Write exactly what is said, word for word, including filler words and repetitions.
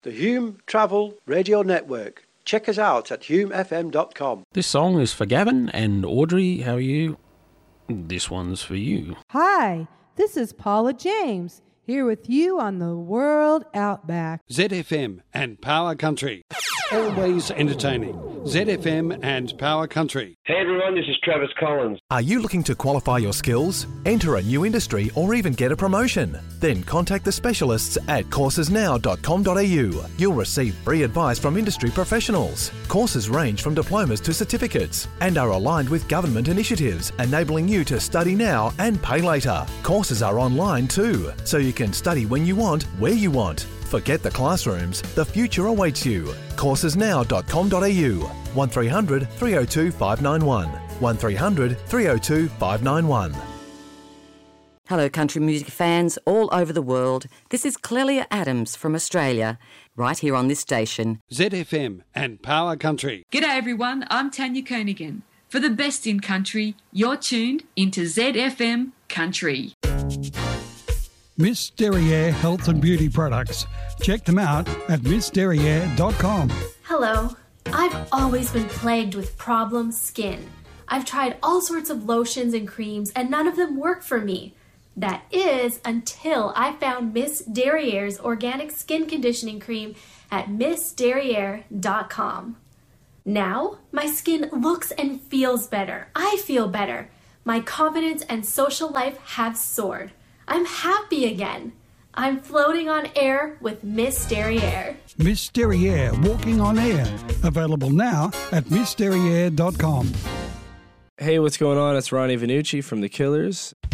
The Hume Travel Radio Network. Check us out at hume f m dot com. This song is for Gavin and Audrey. How are you? This one's for you. Hi, this is Paula James, here with you on the World Outback. Z F M and Power Country. Always entertaining. Z F M and Power Country. Hey everyone, this is Travis Collins. Are you looking to qualify your skills, enter a new industry, or even get a promotion? Then contact the specialists at courses now dot com dot a u. You'll receive free advice from industry professionals. Courses range from diplomas to certificates and are aligned with government initiatives, enabling you to study now and pay later. Courses are online too, so you can study when you want, where you want. Forget the classrooms, the future awaits you. courses now dot com dot a u. one three hundred three oh two five nine one. one three hundred three oh two five nine one. Hello country music fans all over the world. This is Clelia Adams from Australia, right here on this station. Z F M and Power Country. G'day everyone, I'm Tanya Koenigan. For the best in country, you're tuned into Z F M Country. Miss Derriere Health and Beauty Products. Check them out at miss derriere dot com. Hello. I've always been plagued with problem skin. I've tried all sorts of lotions and creams and none of them work for me. That is until I found Miss Derriere's organic skin conditioning cream at miss derriere dot com. Now, my skin looks and feels better. I feel better. My confidence and social life have soared. I'm happy again. I'm floating on air with Miss Derriere. Miss Derriere Walking on Air. Available now at miss derriere dot com. Hey, what's going on? It's Ronnie Vanucci from The Killers.